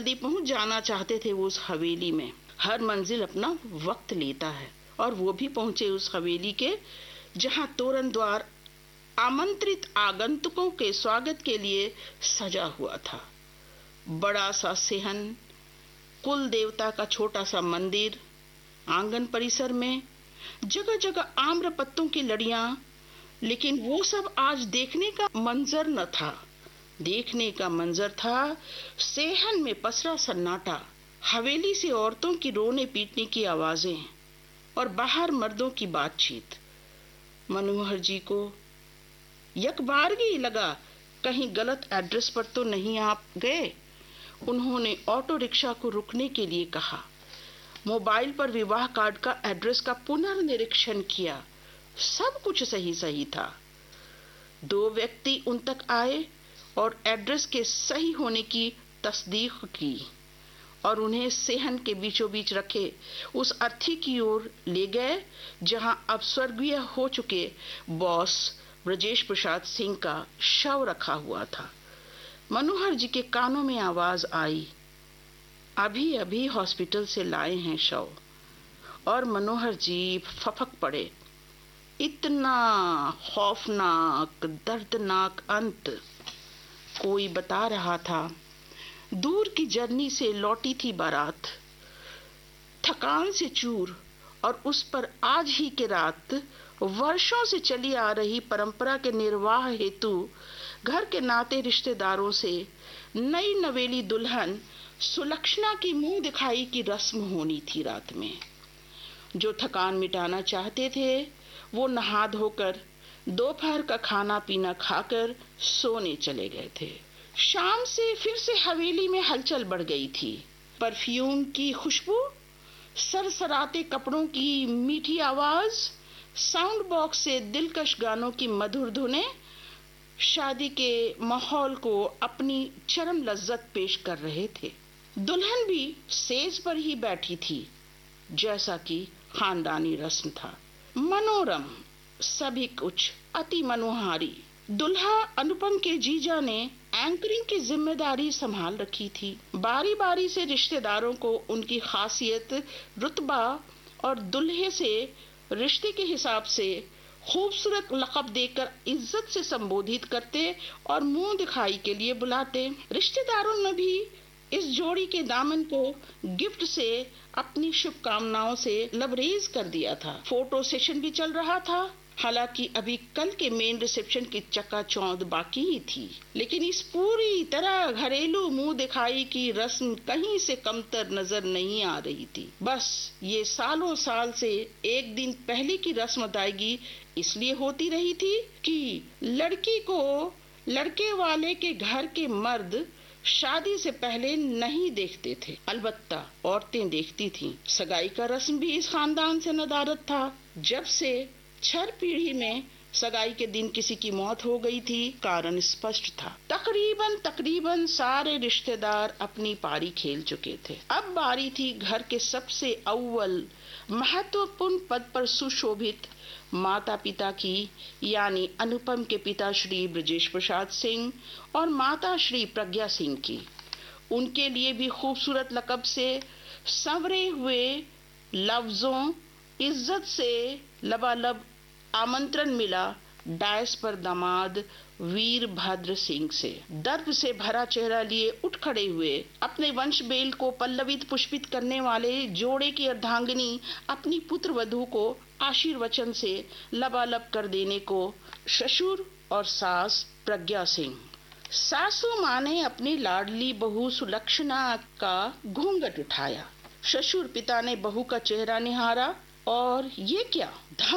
जल्दी पहुंच जाना चाहते थे वो उस हवेली में। हर मंजिल अपना वक्त लेता है, और वो भी पहुंचे उस हवेली के जहां तोरण द्वार आमंत्रित आगंतुकों के स्वागत के लिए सजा हुआ था। बड़ा सा सेहन, कुल देवता का छोटा सा मंदिर, आंगन परिसर में जगह जगह आम्र पत्तों की लड़ियां, लेकिन वो सब आज देखने का मंजर न था। देखने का मंजर था सेहन में पसरा सन्नाटा, हवेली से औरतों की रोने पीटने की आवाजें और बाहर मर्दों की बातचीत। मनोहर जी को यकबारगी लगा कहीं गलत एड्रेस पर तो नहीं आ गए। उन्होंने ऑटो रिक्शा को रुकने के लिए कहा। मोबाइल पर विवाह कार्ड का एड्रेस का पुनर्निरीक्षण किया। सब कुछ सही सही था। 2 व्यक्ति उन तक आए और एड्रेस के सही होने की तस्दीक की और उन्हें सेहन के बीचों बीच रखे उस अर्थी की ओर ले गए जहां अब स्वर्गीय हो चुके बॉस ब्रजेश प्रसाद सिंह का शव रखा हुआ था। मनोहर जी के कानों में आवाज आई, अभी अभी हॉस्पिटल से लाए हैं शव। और मनोहर जी फफक पड़े। इतना खौफनाक, दर्दनाक अंत। कोई बता रहा था, दूर की जर्नी से लौटी थी बारात, थकान से चूर, और उस पर आज ही के रात वर्षों से चली आ रही परंपरा के निर्वाह हेतु घर के नाते रिश्तेदारों से नई नवेली दुल्हन सुलक्षणा की मुंह दिखाई की रस्म होनी थी। रात में जो थकान मिटाना चाहते थे वो नहा धोकर दोपहर का खाना पीना खाकर सोने चले गए थे। शाम से फिर से हवेली में हलचल बढ़ गई थी। परफ्यूम की खुशबू, सरसराते कपड़ों की मीठी आवाज, साउंड बॉक्स से दिलकश गानों की मधुर धुनें शादी के माहौल को अपनी चरम लज्जत पेश कर रहे थे। दुल्हन भी सेज पर ही बैठी थी जैसा कि खानदानी रस्म था। मनोरम, सभी कुछ अति मनोहारी। दुल्हा अनुपम के जीजा ने एंकरिंग की जिम्मेदारी संभाल रखी थी। बारी बारी से रिश्तेदारों को उनकी खासियत, रुतबा और दुल्हे से रिश्ते के हिसाब से खूबसूरत लक़ब देकर इज्जत से संबोधित करते और मुंह दिखाई के लिए बुलाते। रिश्तेदारों ने भी इस जोड़ी के दामन को गिफ्ट से अपनी शुभकामनाओं से लबरेज कर दिया था। फोटो सेशन भी चल रहा था। हालांकि अभी कल के मेन रिसेप्शन की चकाचौंध बाकी ही थी, लेकिन इस पूरी तरह घरेलू मुंह दिखाई की रस्म कहीं से कमतर नजर नहीं आ रही थी। बस ये सालों साल से एक दिन पहले की रस्म अदायगी इसलिए होती रही थी कि लड़की को लड़के वाले के घर के मर्द शादी से पहले नहीं देखते थे। अलबत्ता औरतें देखती थीं। सगाई का रस्म भी इस खानदान से नदारद था। जब से 6 पीढ़ी में सगाई के दिन किसी की मौत हो गई थी, कारण स्पष्ट था। तकरीबन सारे रिश्तेदार अपनी पारी खेल चुके थे। अब बारी थी घर के सबसे अव्वल महत्वपूर्ण पद पर सुशोभित माता पिता की, यानी अनुपम के पिता श्री ब्रजेश प्रसाद सिंह और माता श्री प्रज्ञा सिंह की। उनके लिए भी खूबसूरत लक़ब से संवरे हुए लफ्जों इज्जत से लबालब आमंत्रण मिला डायस पर दामाद वीरभद्र सिंह से। दर्द से भरा चेहरा लिए उठ खड़े हुए अपने वंश बेल को पल्लवित पुष्पित करने वाले जोड़े की अर्धांगिनी अपनी पुत्र वधू को आशीर्वचन से लबालब कर देने को ससुर और सास प्रज्ञा सिंह। सासू माँ ने अपनी लाडली बहू सुलक्षणा का घूंघट उठाया। ससुर पिता ने बहू का चेहरा निहारा और ये क्या,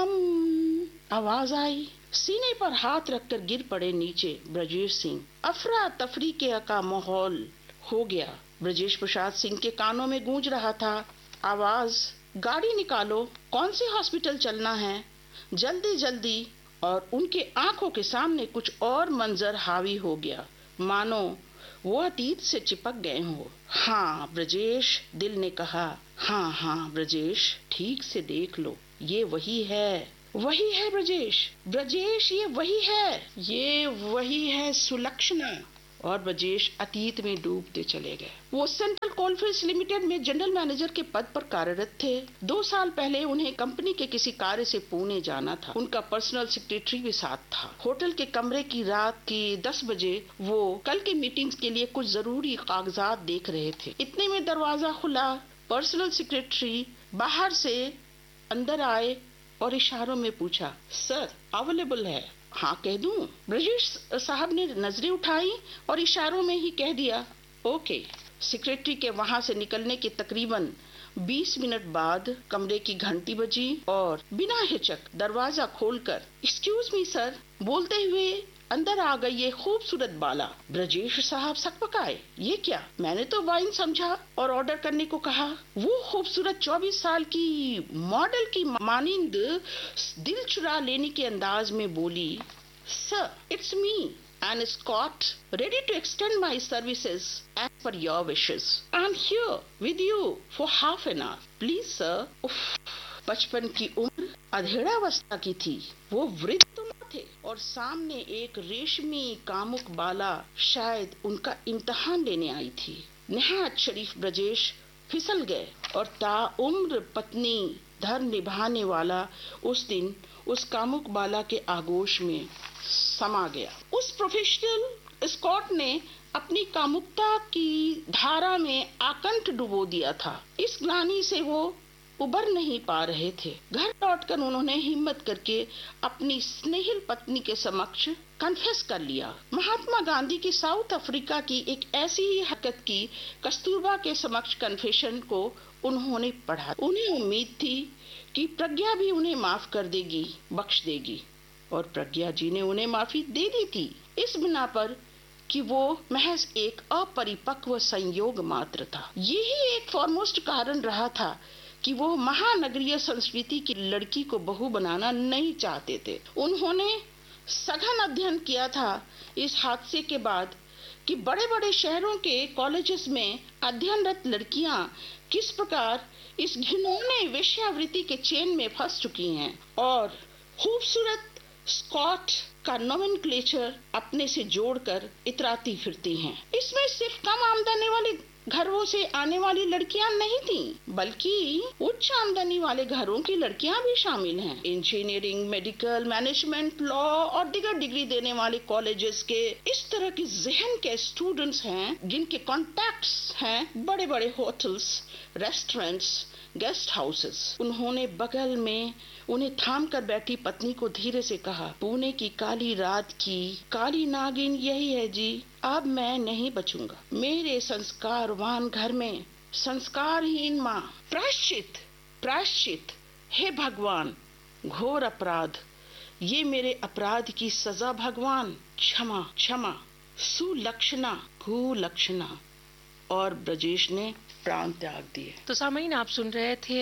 धम आवाज आई। सीने पर हाथ रखकर गिर पड़े नीचे ब्रजेश सिंह। अफरा तफरी के का माहौल हो गया। ब्रजेश प्रसाद सिंह के कानों में गूंज रहा था आवाज, गाड़ी निकालो, कौन से हॉस्पिटल चलना है, जल्दी जल्दी। और उनके आंखों के सामने कुछ और मंजर हावी हो गया, मानो वो अतीत से चिपक गए हो। हाँ ब्रजेश, दिल ने कहा। हाँ ब्रजेश, ठीक से देख लो, ये वही है ब्रजेश, ये वही है सुलक्षणा। और ब्रजेश अतीत में डूबते चले गए। वो सेंट्रल कोलफील्ड्स लिमिटेड में जनरल मैनेजर के पद पर कार्यरत थे। 2 साल पहले उन्हें कंपनी के किसी कार्य से पुणे जाना था। उनका पर्सनल सेक्रेटरी भी साथ था। होटल के कमरे की रात के 10 बजे वो कल की मीटिंग्स के लिए कुछ जरूरी कागजात देख रहे थे। इतने में दरवाजा खुला। पर्सनल सेक्रेटरी बाहर से अंदर आए और इशारों में पूछा, सर अवेलेबल है? हाँ कह दूं? ब्रजेश साहब ने नजरें उठाई और इशारों में ही कह दिया, ओके। सेक्रेटरी के वहां से निकलने के तकरीबन 20 मिनट बाद कमरे की घंटी बजी और बिना हिचक दरवाजा खोलकर एक्सक्यूज मी सर बोलते हुए अंदर आ गई ये खूबसूरत बाला। ब्रजेश साहब सकपकाए, ये क्या? मैंने तो वाइन समझा और ऑर्डर करने को कहा। वो खूबसूरत 24 साल की मॉडल की मानिंद दिल चुरा लेने के अंदाज में बोली, sir it's me N Scott ready to extend my services as per your wishes. I'm here with you for half an hour. Please sir. बचपन की उम्र अधेड़ावस्था की थी। वो वृद्ध तो न थे और सामने एक रेशमी कामुक बाला शायद उनका इम्तिहान लेने आई थी। निहायत शरीफ ब्रजेश फिसल गए और ताउम्र पत्नी धर्म निभाने वाला उस दिन उस कामुक बाला के आगोश में समा गया। उस प्रोफेशनल स्कॉट ने अपनी कामुकता की धारा में आकंठ डुबो दिया था। इस ग्लानि से वो उबर नहीं पा रहे थे। घर लौटकर उन्होंने हिम्मत करके अपनी स्नेहिल पत्नी के समक्ष कन्फेस कर लिया। महात्मा गांधी की साउथ अफ्रीका की एक ऐसी ही हरकत की कस्तूरबा के समक्ष कन्फेशन को उन्होंने पढ़ा। उन्हें उम्मीद थी कि प्रज्ञा भी उन्हें माफ कर देगी, बख्श देगी, और प्रज्ञा जी ने उन्हें माफी दे दी थी इस बिना पर कि वो महज एक अपरिपक्व संयोग मात्र था। यही एक फॉरमोस्ट कारण रहा था कि वो महानगरीय संस्कृति की लड़की को बहू बनाना नहीं चाहते थे। उन्होंने सघन अध्ययन किया था इस हादसे के बाद कि बड़े-बड़े शहरों के कॉलेजेस में अध्ययनरत लड़कियां किस प्रकार इस घिनौने वेश्यावृत्ति के चेन में फंस चुकी हैं और खूबसूरत स्कॉट का नोमेनक्लेचर अपने से जोड़कर इतराती फिरती हैं। इसमें सिर्फ कम आमदनी वाले घरों से आने वाली लड़कियां नहीं थीं, बल्कि उच्च आमदनी वाले घरों की लड़कियां भी शामिल हैं। इंजीनियरिंग, मेडिकल, मैनेजमेंट, लॉ और दीगर डिग्री देने वाले कॉलेजेस के इस तरह के जहन के स्टूडेंट्स हैं जिनके कॉन्टैक्ट्स हैं बड़े-बड़े होटल्स, रेस्टोरेंट्स, गेस्ट हाउसेस। उन्होंने बगल में उन्हें थाम कर बैठी पत्नी को धीरे से कहा, पुणे की काली रात की काली नागिन यही है जी। अब मैं नहीं बचूंगा। मेरे संस्कारवान घर में संस्कारहीन माँ। प्रायश्चित, प्रायश्चित, हे भगवान, घोर अपराध, ये मेरे अपराध की सजा भगवान, क्षमा क्षमा, सुलक्षणा, कुलक्षणा। और ब्रजेश ने प्राण त्याग दिए। तो सामईन, आप सुन रहे थे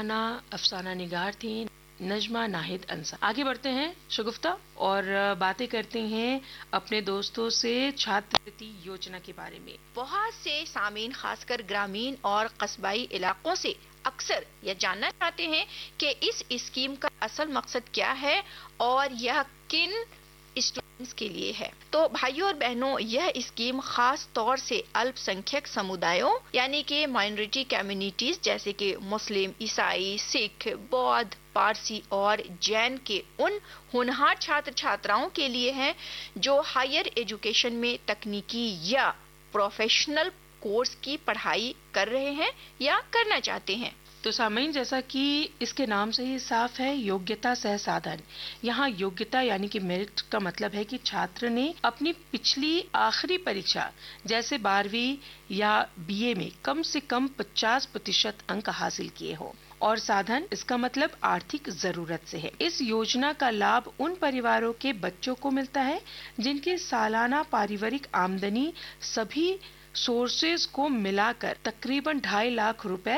अफसाना निगार थी नजमा नाहिद अंसार। आगे बढ़ते हैं शगुफ्ता और बातें करते हैं अपने दोस्तों से छात्रवृत्ति योजना के बारे में। बहुत से सामीन खासकर ग्रामीण और कस्बाई इलाकों से अक्सर यह जानना चाहते हैं कि इस स्कीम का असल मकसद क्या है और यह किन स्टूडेंट्स के लिए है। तो भाइयों और बहनों, यह स्कीम खास तौर से अल्पसंख्यक समुदायों यानी कि माइनॉरिटी कम्युनिटीज जैसे कि मुस्लिम, ईसाई, सिख, बौद्ध, पारसी और जैन के उन होनहार छात्र छात्राओं के लिए है जो हायर एजुकेशन में तकनीकी या प्रोफेशनल कोर्स की पढ़ाई कर रहे हैं या करना चाहते हैं। तो सामईन, जैसा कि इसके नाम से ही साफ है, योग्यता सह साधन। यहाँ योग्यता यानी कि मेरिट का मतलब है कि छात्र ने अपनी पिछली आखिरी परीक्षा जैसे 12वीं या बीए में कम से कम 50% अंक हासिल किए हो। और साधन, इसका मतलब आर्थिक जरूरत से है। इस योजना का लाभ उन परिवारों के बच्चों को मिलता है जिनकी सालाना पारिवारिक आमदनी सभी सोर्सेज को मिलाकर तकरीबन 2.5 लाख रुपए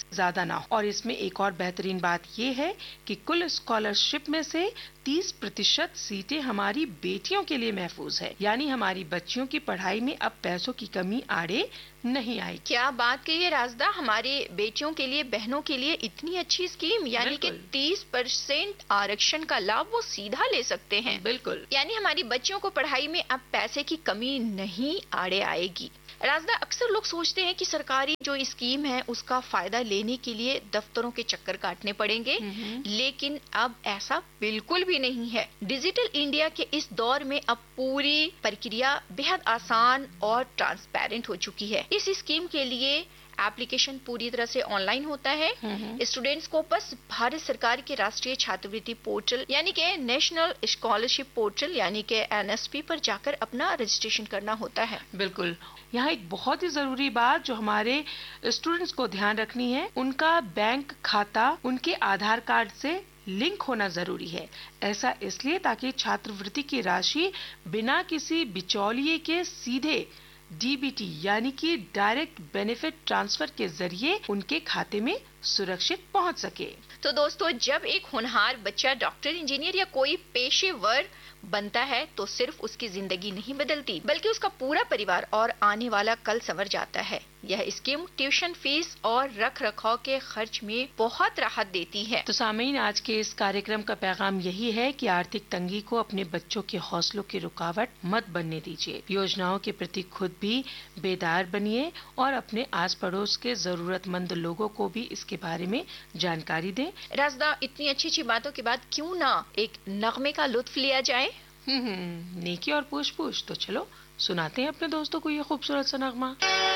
ज्यादा ना हो। और इसमें एक और बेहतरीन बात ये है कि कुल स्कॉलरशिप में से 30% सीटें हमारी बेटियों के लिए महफूज है, यानी हमारी बच्चियों की पढ़ाई में अब पैसों की कमी आड़े नहीं आई। क्या बात कही है राजदा, हमारे बेटियों के लिए, बहनों के लिए इतनी अच्छी स्कीम, यानी कि 30% आरक्षण का लाभ वो सीधा ले सकते हैं। बिल्कुल, यानी हमारी बच्चियों को पढ़ाई में अब पैसे की कमी नहीं आड़े आएगी। राजदा, अक्सर लोग सोचते हैं कि सरकारी जो स्कीम है उसका फायदा लेने के लिए दफ्तरों के चक्कर काटने पड़ेंगे, लेकिन अब ऐसा बिल्कुल भी नहीं है। डिजिटल इंडिया के इस दौर में अब पूरी प्रक्रिया बेहद आसान और ट्रांसपेरेंट हो चुकी है। इस स्कीम के लिए एप्लीकेशन पूरी तरह से ऑनलाइन होता है। स्टूडेंट्स को बस भारत सरकार के राष्ट्रीय छात्रवृत्ति पोर्टल यानी कि नेशनल स्कॉलरशिप पोर्टल यानी कि NSP पर जाकर अपना रजिस्ट्रेशन करना होता है। बिल्कुल। यहाँ एक बहुत ही जरूरी बात जो हमारे स्टूडेंट्स को ध्यान रखनी है, उनका बैंक खाता उनके आधार कार्ड से लिंक होना जरूरी है। ऐसा इसलिए ताकि छात्रवृत्ति की राशि बिना किसी बिचौलिए के सीधे DBT यानी कि डायरेक्ट बेनिफिट ट्रांसफर के जरिए उनके खाते में सुरक्षित पहुंच सके। तो दोस्तों, जब एक होनहार बच्चा डॉक्टर, इंजीनियर या कोई पेशेवर बनता है तो सिर्फ उसकी जिंदगी नहीं बदलती, बल्कि उसका पूरा परिवार और आने वाला कल संवर जाता है। यह स्कीम ट्यूशन फीस और रख रखाव के खर्च में बहुत राहत देती है। तो सामीन, आज के इस कार्यक्रम का पैगाम यही है कि आर्थिक तंगी को अपने बच्चों के हौसलों की रुकावट मत बनने दीजिए। योजनाओं के प्रति खुद भी बेदार बनिए और अपने आस पड़ोस के जरूरतमंद लोगों को भी इसके बारे में जानकारी दें। राजदा, इतनी अच्छी अच्छी बातों के बाद क्यों ना एक नगमे का लुत्फ लिया जाए। नेकी और पूछ पूछ। तो चलो सुनाते हैं अपने दोस्तों को ये खूबसूरत सा नगमा।